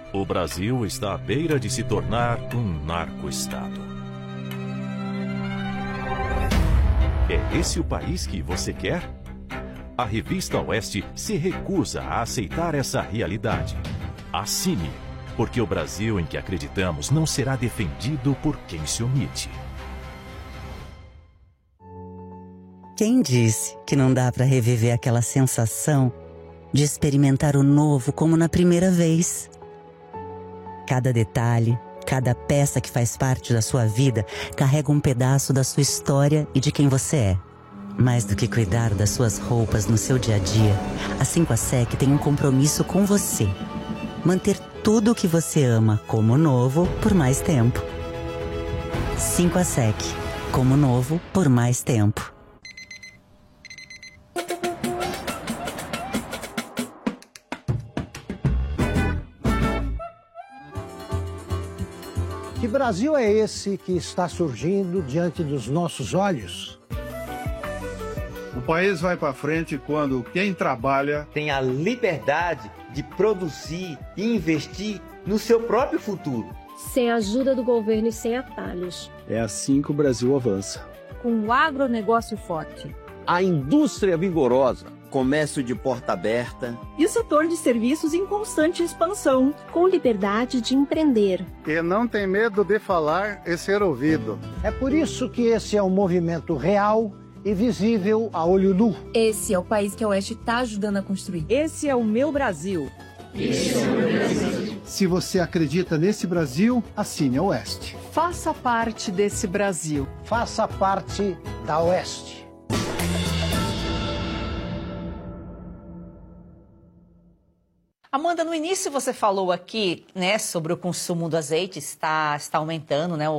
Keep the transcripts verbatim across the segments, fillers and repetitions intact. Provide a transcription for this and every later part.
O Brasil está à beira de se tornar um narco-estado. É esse o país que você quer? A revista Oeste se recusa a aceitar essa realidade. Assine, porque o Brasil em que acreditamos não será defendido por quem se omite. Quem disse que não dá para reviver aquela sensação de experimentar o novo como na primeira vez? Cada detalhe, cada peça que faz parte da sua vida carrega um pedaço da sua história e de quem você é. Mais do que cuidar das suas roupas no seu dia a dia, a cinco A S E C tem um compromisso com você. Manter tudo o que você ama como novo por mais tempo. cinco A S E C, como novo por mais tempo. Que Brasil é esse que está surgindo diante dos nossos olhos? O país vai para frente quando quem trabalha tem a liberdade de produzir e investir no seu próprio futuro. Sem a ajuda do governo e sem atalhos. É assim que o Brasil avança. Com o agronegócio forte. A indústria vigorosa. Comércio de porta aberta. E o setor de serviços em constante expansão. Com liberdade de empreender. E não tem medo de falar e ser ouvido. É por isso que esse é um movimento real e visível a olho nu. Esse é o país que a Oeste está ajudando a construir. Esse é o meu Brasil. Esse é o meu Brasil. Se você acredita nesse Brasil, assine a Oeste. Faça parte desse Brasil. Faça parte da Oeste. Amanda, no início você falou aqui, né, sobre o consumo do azeite, está, está aumentando, né,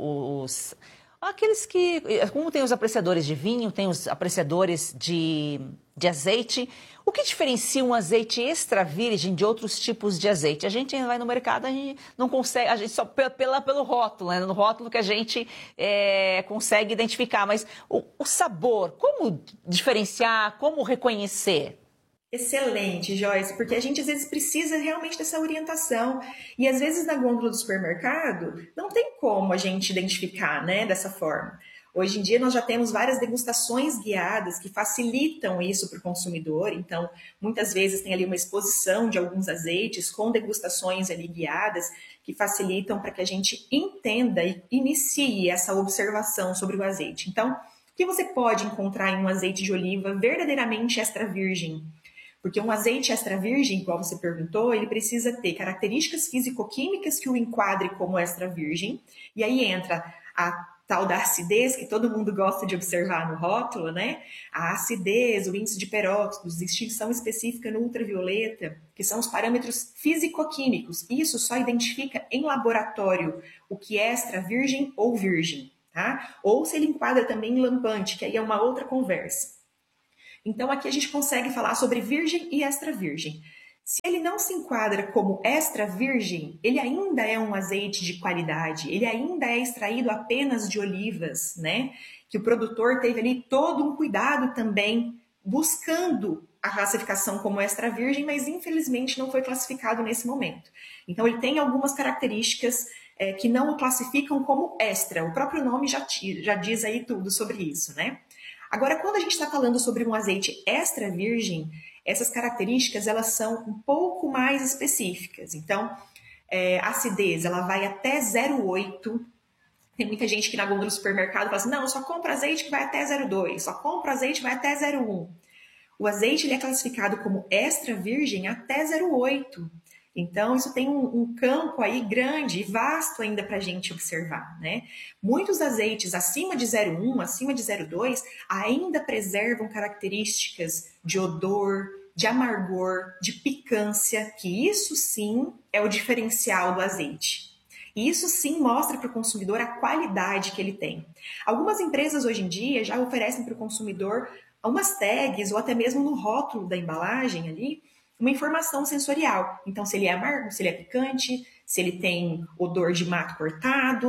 os, aqueles que, como tem os apreciadores de vinho, tem os apreciadores de, de azeite, o que diferencia um azeite extra virgem de outros tipos de azeite? A gente vai no mercado, a gente não consegue, a gente só pela, pelo rótulo, né, no rótulo que a gente é, consegue identificar, mas o, o sabor, como diferenciar, como reconhecer? Excelente, Joyce, porque a gente às vezes precisa realmente dessa orientação e às vezes na gôndola do supermercado não tem como a gente identificar, né, dessa forma. Hoje em dia nós já temos várias degustações guiadas que facilitam isso para o consumidor, então muitas vezes tem ali uma exposição de alguns azeites com degustações ali guiadas que facilitam para que a gente entenda e inicie essa observação sobre o azeite. Então, o que você pode encontrar em um azeite de oliva verdadeiramente extra virgem? Porque um azeite extra virgem, igual você perguntou, ele precisa ter características físico-químicas que o enquadre como extra virgem. E aí entra a tal da acidez, que todo mundo gosta de observar no rótulo, né? A acidez, o índice de peróxidos, extinção específica no ultravioleta, que são os parâmetros físico-químicos. Isso só identifica em laboratório o que é extra virgem ou virgem, tá? Ou se ele enquadra também em lampante, que aí é uma outra conversa. Então, aqui a gente consegue falar sobre virgem e extra virgem. Se ele não se enquadra como extra virgem, ele ainda é um azeite de qualidade, ele ainda é extraído apenas de olivas, né? Que o produtor teve ali todo um cuidado também, buscando a classificação como extra virgem, mas infelizmente não foi classificado nesse momento. Então, ele tem algumas características é, que não o classificam como extra. O próprio nome já, já diz aí tudo sobre isso, né? Agora, quando a gente está falando sobre um azeite extra virgem, essas características elas são um pouco mais específicas. Então, é, a acidez ela vai até zero vírgula oito. Tem muita gente que na gôndola do supermercado fala assim, não, eu só compro azeite que vai até zero vírgula dois, só compro azeite que vai até zero vírgula um. O azeite ele é classificado como extra virgem até zero vírgula oito. Então, isso tem um, um campo aí grande e vasto ainda para a gente observar, né? Muitos azeites acima de zero vírgula um, acima de zero vírgula dois, ainda preservam características de odor, de amargor, de picância, que isso sim é o diferencial do azeite. E isso sim mostra para o consumidor a qualidade que ele tem. Algumas empresas hoje em dia já oferecem para o consumidor umas tags ou até mesmo no rótulo da embalagem ali, uma informação sensorial. Então, se ele é amargo, se ele é picante, se ele tem odor de mato cortado,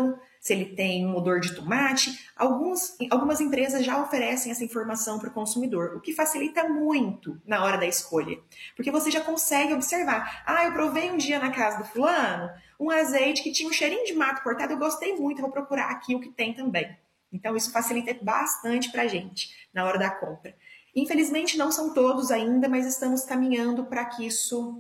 se ele tem um odor de tomate. Alguns, algumas empresas já oferecem essa informação para o consumidor, o que facilita muito na hora da escolha. Porque você já consegue observar. Ah, eu provei um dia na casa do fulano um azeite que tinha um cheirinho de mato cortado, eu gostei muito, vou procurar aqui o que tem também. Então, isso facilita bastante para a gente na hora da compra. Infelizmente, não são todos ainda, mas estamos caminhando para que isso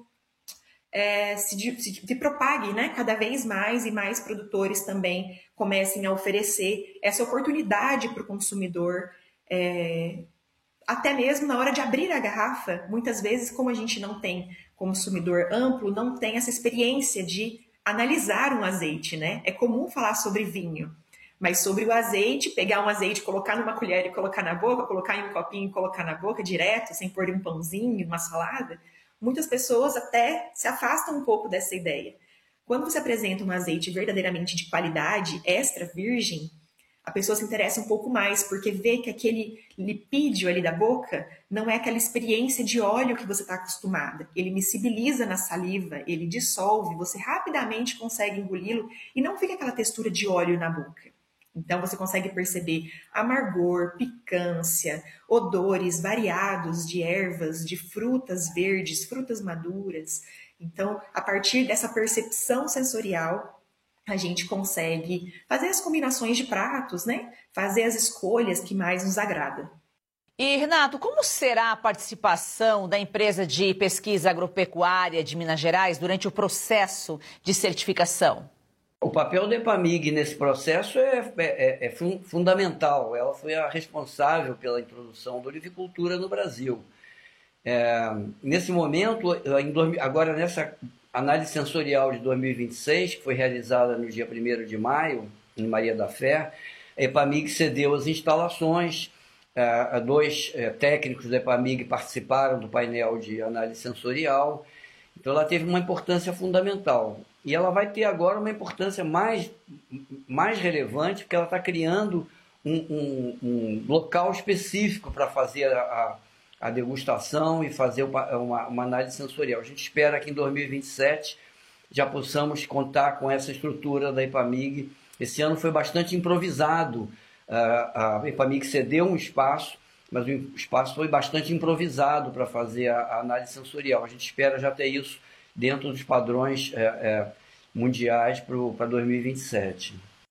é, se, se, se propague, né? Cada vez mais e mais produtores também comecem a oferecer essa oportunidade para o consumidor, é, até mesmo na hora de abrir a garrafa. Muitas vezes, como a gente não tem consumidor amplo, não tem essa experiência de analisar um azeite, né? É comum falar sobre vinho, mas sobre o azeite, pegar um azeite, colocar numa colher e colocar na boca, colocar em um copinho e colocar na boca direto, sem pôr um pãozinho, uma salada, muitas pessoas até se afastam um pouco dessa ideia. Quando você apresenta um azeite verdadeiramente de qualidade, extra virgem, a pessoa se interessa um pouco mais, porque vê que aquele lipídio ali da boca não é aquela experiência de óleo que você está acostumada. Ele miscibiliza na saliva, ele dissolve, você rapidamente consegue engoli-lo e não fica aquela textura de óleo na boca. Então, você consegue perceber amargor, picância, odores variados de ervas, de frutas verdes, frutas maduras. Então, a partir dessa percepção sensorial, a gente consegue fazer as combinações de pratos, né? Fazer as escolhas que mais nos agradam. E, Renato, como será a participação da empresa de pesquisa agropecuária de Minas Gerais durante o processo de certificação? O papel da EPAMIG nesse processo é, é, é fundamental. Ela foi a responsável pela introdução da olivicultura no Brasil. É, nesse momento, em, agora nessa análise sensorial de dois mil e vinte e seis, que foi realizada no dia primeiro de maio, em Maria da Fé, a EPAMIG cedeu as instalações, é, dois é, técnicos da EPAMIG participaram do painel de análise sensorial, então ela teve uma importância fundamental. E ela vai ter agora uma importância mais, mais relevante, porque ela está criando um, um, um local específico para fazer a, a, a degustação e fazer uma, uma análise sensorial. A gente espera que em dois mil e vinte e sete já possamos contar com essa estrutura da EPAMIG. Esse ano foi bastante improvisado. A EPAMIG cedeu um espaço, mas o espaço foi bastante improvisado para fazer a, a análise sensorial. A gente espera já ter isso dentro dos padrões é, é, mundiais para dois mil e vinte e sete.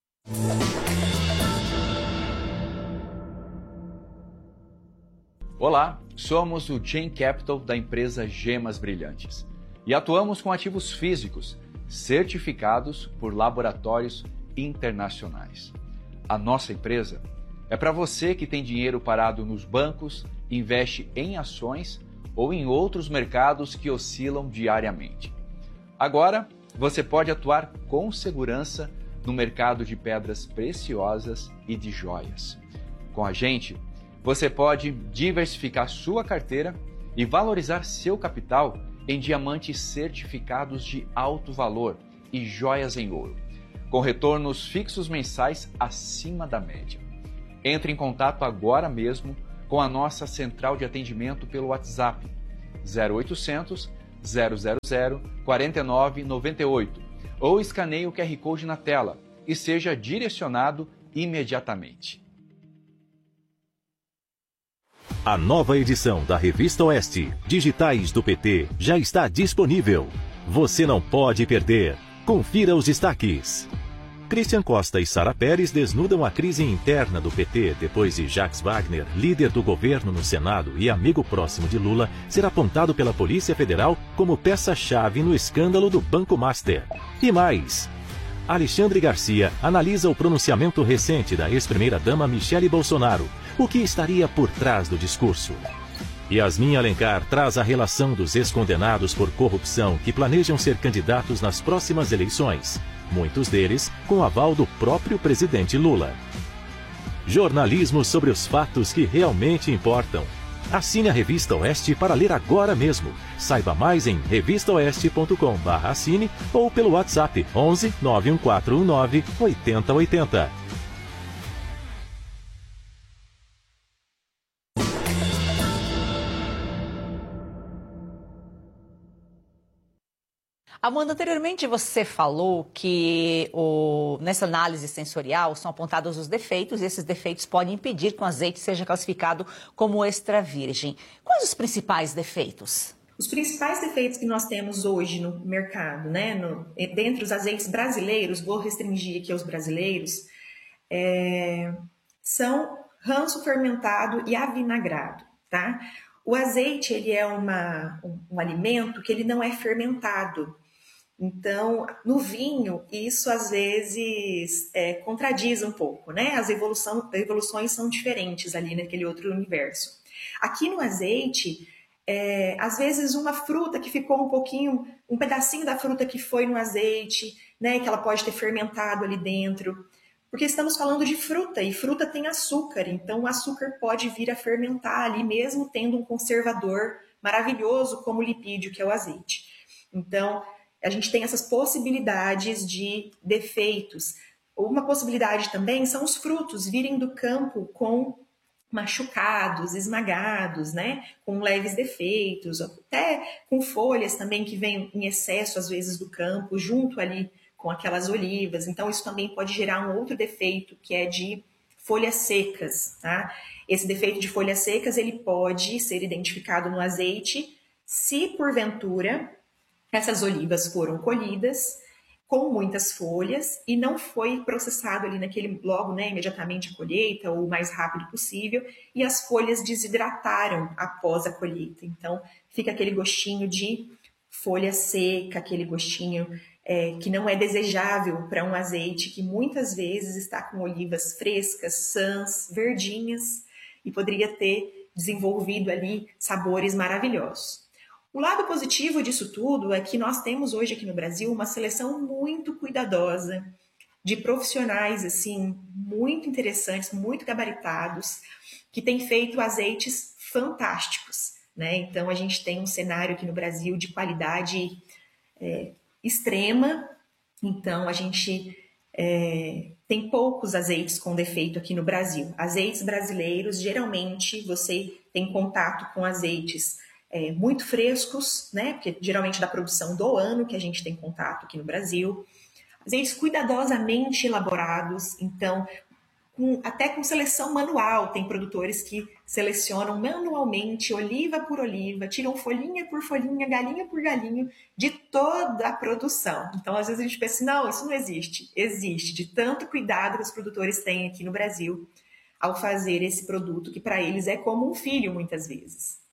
Olá, somos o Chain Capital da empresa Gemas Brilhantes e atuamos com ativos físicos certificados por laboratórios internacionais. A nossa empresa é para você que tem dinheiro parado nos bancos, investe em ações ou em outros mercados que oscilam diariamente. Agora, você pode atuar com segurança no mercado de pedras preciosas e de joias. Com a gente, você pode diversificar sua carteira e valorizar seu capital em diamantes certificados de alto valor e joias em ouro, com retornos fixos mensais acima da média. Entre em contato agora mesmo com a nossa central de atendimento pelo WhatsApp zero oitocentos, zero zero zero, quatro nove nove oito ou escaneie o Q R Code na tela e seja direcionado imediatamente. A nova edição da Revista Oeste, Digitais do P T, já está disponível. Você não pode perder. Confira os destaques. Christian Costa e Sara Pérez desnudam a crise interna do P T depois de Jacques Wagner, líder do governo no Senado e amigo próximo de Lula, ser apontado pela Polícia Federal como peça-chave no escândalo do Banco Master. E mais, Alexandre Garcia analisa o pronunciamento recente da ex-primeira-dama Michele Bolsonaro. O que estaria por trás do discurso? Yasmin Alencar traz a relação dos ex-condenados por corrupção que planejam ser candidatos nas próximas eleições. Muitos deles com aval do próprio presidente Lula. Jornalismo sobre os fatos que realmente importam. Assine a Revista Oeste para ler agora mesmo. Saiba mais em revista oeste ponto com barra assine ou pelo WhatsApp onze, nove um quatro um nove, oito zero oito zero. Amanda, anteriormente você falou que o, nessa análise sensorial são apontados os defeitos e esses defeitos podem impedir que o azeite seja classificado como extra virgem. Quais os principais defeitos? Os principais defeitos que nós temos hoje no mercado, né, no, dentre os azeites brasileiros, vou restringir aqui aos brasileiros, é, são ranço fermentado e avinagrado, tá? O azeite, ele é uma, um, um alimento que ele não é fermentado. Então, no vinho, isso às vezes é, contradiz um pouco, né? As evolução, evoluções são diferentes ali naquele outro universo. Aqui no azeite, é, às vezes uma fruta que ficou um pouquinho, um pedacinho da fruta que foi no azeite, né? Que ela pode ter fermentado ali dentro. Porque estamos falando de fruta, e fruta tem açúcar, então o açúcar pode vir a fermentar ali, mesmo tendo um conservador maravilhoso como o lipídio, que é o azeite. Então, a gente tem essas possibilidades de defeitos. Uma possibilidade também são os frutos virem do campo com machucados, esmagados, né? Com leves defeitos, até com folhas também que vêm em excesso, às vezes, do campo, junto ali com aquelas olivas. Então, isso também pode gerar um outro defeito, que é de folhas secas, tá? Esse defeito de folhas secas, ele pode ser identificado no azeite se, porventura, essas olivas foram colhidas com muitas folhas e não foi processado ali naquele logo, né, imediatamente a colheita ou o mais rápido possível, e as folhas desidrataram após a colheita. Então, fica aquele gostinho de folha seca, aquele gostinho é, que não é desejável para um azeite que muitas vezes está com olivas frescas, sãs, verdinhas e poderia ter desenvolvido ali sabores maravilhosos. O lado positivo disso tudo é que nós temos hoje aqui no Brasil uma seleção muito cuidadosa de profissionais assim muito interessantes, muito gabaritados, que têm feito azeites fantásticos, né? Então a gente tem um cenário aqui no Brasil de qualidade é, extrema. Então a gente é, tem poucos azeites com defeito aqui no Brasil. Azeites brasileiros, geralmente você tem contato com azeites É, muito frescos, né? Porque geralmente da produção do ano que a gente tem contato aqui no Brasil. Azeites cuidadosamente elaborados, então, com, até com seleção manual. Tem produtores que selecionam manualmente, oliva por oliva, tiram folhinha por folhinha, galinha por galinho, de toda a produção. Então, às vezes a gente pensa, não, isso não existe. Existe, de tanto cuidado que os produtores têm aqui no Brasil ao fazer esse produto, que para eles é como um filho, muitas vezes.